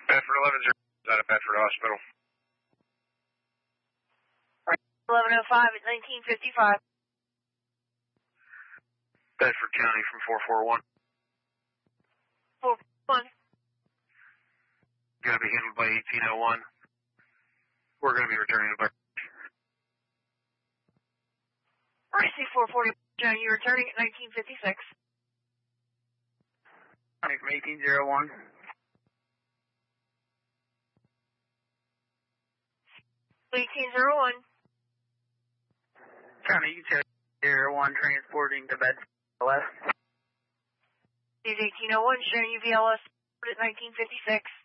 Bedford 11-0 out of Bedford Hospital. 1105 at 1955. Bedford County from 441. 441. Going to be handled by 1801. We're going to be returning to Bedford. RC 440, you're returning at 1956. County from 1801. 1801. County, you check 01 transporting to Bedford LS. Is 1801 showing you VLS at 1956.